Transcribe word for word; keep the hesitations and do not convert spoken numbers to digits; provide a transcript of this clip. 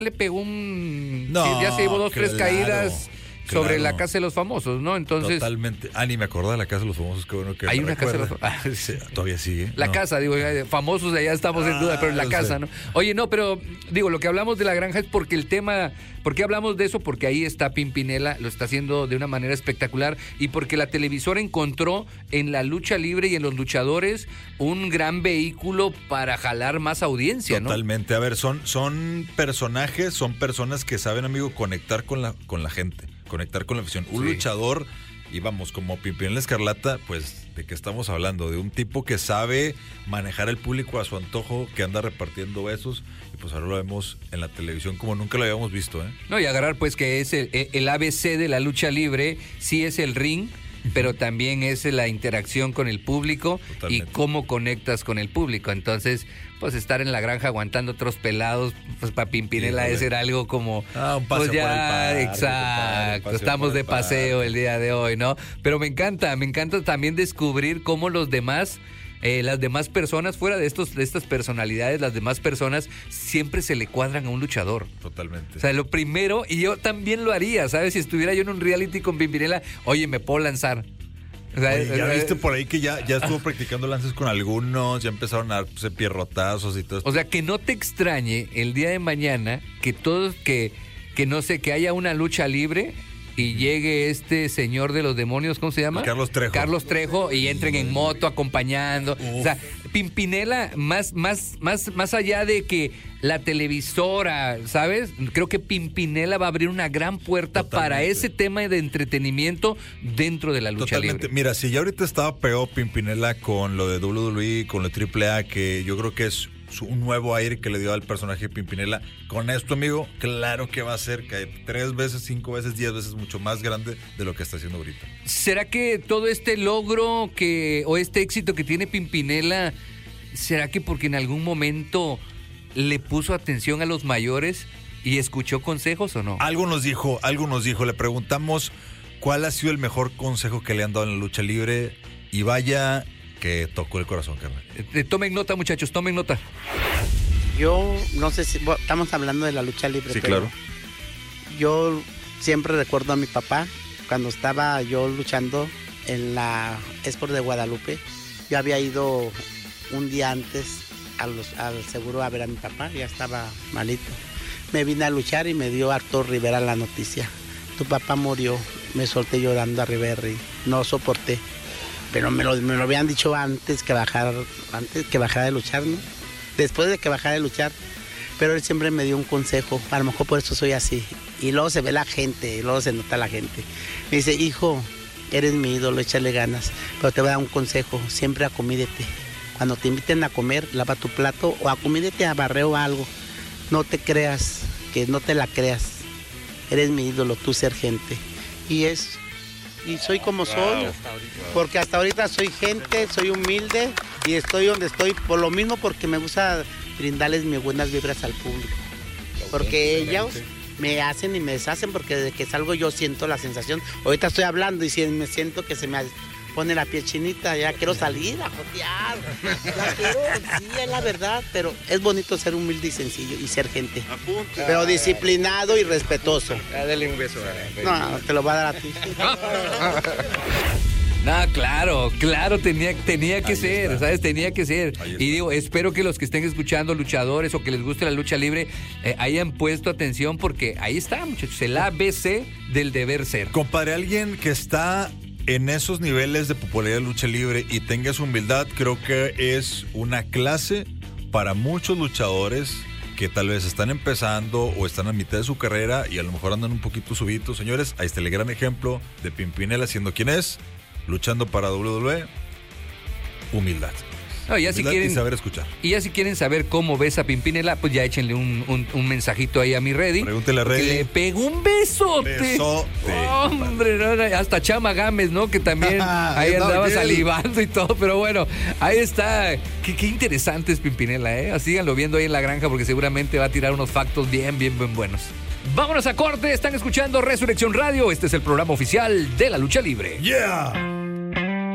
le pegó un... No, ya se llevó dos, claro, tres caídas claro. sobre la Casa de los Famosos, ¿no? Entonces... Totalmente. Ah, ni me acordaba de la Casa de los Famosos, qué bueno que hay me una Casa de los recuerda. Famosos. Sí, todavía sigue. La no. casa, digo, famosos de allá estamos en duda, pero en la Ah, casa, sí. ¿no? Oye, no, pero digo, lo que hablamos de la granja es porque el tema, ¿por qué hablamos de eso? Porque ahí está Pimpinela, lo está haciendo de una manera espectacular y porque la televisora encontró en la lucha libre y en los luchadores un gran vehículo para jalar más audiencia, ¿no? Totalmente. A ver, son, son personajes, son personas que saben, amigo, conectar con la, con la gente, conectar con la afición. Un Sí. luchador, y vamos, como Pimpinela Escarlata, pues, ¿de qué estamos hablando? De un tipo que sabe manejar el público a su antojo, que anda repartiendo besos, y pues ahora lo vemos en la televisión como nunca lo habíamos visto, ¿eh? No, y agarrar pues que es el, el A B C de la lucha libre, sí es el ring, pero también es la interacción con el público. Totalmente. Y cómo conectas con el público. Entonces, pues estar en la granja aguantando otros pelados, pues para Pimpinela sí, es ser algo como... Ah, un paseo pues ya, por el parque, exacto, compadre, estamos de paseo parque. el día de hoy, ¿no? Pero me encanta, me encanta también descubrir cómo los demás... Eh, las demás personas, fuera de estos de estas personalidades, las demás personas siempre se le cuadran a un luchador. Totalmente. O sea, lo primero, y yo también lo haría, ¿sabes? Si estuviera yo en un reality con Pimpinela, oye, me puedo lanzar. O sea, Oye, ya eh, viste por ahí que ya, ya estuvo practicando lances con algunos, ya empezaron a darse pierrotazos y todo esto. O sea, que no te extrañe el día de mañana que todos, que, que no sé, que haya una lucha libre y llegue este señor de los demonios, ¿cómo se llama? Carlos Trejo. Carlos Trejo, y entren en moto acompañando. Uf. O sea, Pimpinela, más, más, más, más allá de que la televisora, ¿sabes? Creo que Pimpinela va a abrir una gran puerta Totalmente. Para ese tema de entretenimiento dentro de la lucha Totalmente. libre. Mira, si ya ahorita estaba peor Pimpinela con lo de doble u doble u E, con lo de triple A, que yo creo que es un nuevo aire que le dio al personaje de Pimpinela. Con esto, amigo, claro que va a ser que tres veces, cinco veces, diez veces mucho más grande de lo que está haciendo ahorita. ¿Será que todo este logro que o este éxito que tiene Pimpinela, será que porque en algún momento le puso atención a los mayores y escuchó consejos o no? Algo nos dijo, algo nos dijo. Le preguntamos cuál ha sido el mejor consejo que le han dado en la lucha libre y vaya que tocó el corazón, carnal. Eh, tomen nota, muchachos, tomen nota. Yo no sé si bueno, estamos hablando de la lucha libre. Sí, pero claro. Yo siempre recuerdo a mi papá cuando estaba yo luchando en la Sport de Guadalupe. Yo había ido un día antes a los, al seguro a ver a mi papá, ya estaba malito. Me vine a luchar y me dio Arturo Rivera la noticia. Tu papá murió. Me solté llorando a Rivera y no soporté. Pero me lo, me lo habían dicho antes que bajara, antes que bajara de luchar, ¿no? Después de que bajara de luchar. Pero él siempre me dio un consejo, a lo mejor por eso soy así. Y luego se ve la gente, y luego se nota la gente. Me dice, hijo, eres mi ídolo, échale ganas. Pero te voy a dar un consejo, siempre acomídete. Cuando te inviten a comer, lava tu plato o acomídete a barreo o algo. No te creas, que no te la creas. Eres mi ídolo, tú ser gente. Y es... Y soy como soy, wow. Porque hasta ahorita soy gente, soy humilde y estoy donde estoy por lo mismo porque me gusta brindarles mis buenas vibras al público. Porque ellos me hacen y me deshacen porque desde que salgo yo siento la sensación. Ahorita estoy hablando y me siento que se me pone la piel chinita, ya quiero salir a jotear. Ya quiero, sí, es la verdad, pero es bonito ser humilde y sencillo y ser gente. Apunta. Pero disciplinado y respetuoso. Dale un beso. No, te lo voy a dar a ti. No, claro, claro, tenía, tenía que Ahí ser, está. ¿sabes? Tenía que ser. Ahí Y está. digo, espero que los que estén escuchando luchadores o que les guste la lucha libre eh, hayan puesto atención porque ahí está, muchachos, el A B C del deber ser. Compadre, alguien que está en esos niveles de popularidad de lucha libre y tenga su humildad, creo que es una clase para muchos luchadores que tal vez están empezando o están a mitad de su carrera y a lo mejor andan un poquito subidos. Señores, ahí está el gran ejemplo de Pimpinela siendo quien es, luchando para doble u doble u E. Humildad. No, ya si Humildad quieren, y saber escuchar. y ya si quieren saber cómo ves a Pimpinela, pues ya échenle un, un, un mensajito ahí a mi Reddy. Pregúntele a porque Reddy. le pegó un besote. Besote. Hombre, no, no, hasta Chama Gámez, ¿no? Que también ahí No, andaba ¿qué? salivando y todo. Pero bueno, ahí está. Qué, qué interesante es Pimpinela, ¿eh? Síganlo viendo ahí en la granja porque seguramente va a tirar unos factos bien, bien, bien buenos. Vámonos a corte. Están escuchando Resurrección Radio. Este es el programa oficial de la lucha libre. Yeah.